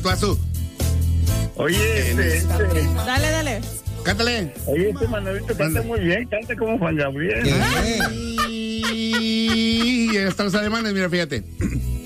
Tuazu. Oye, Dale. Cántale. Oye, Manuelito canta muy bien, canta como Juan Gabriel. Y están los alemanes, mira, fíjate.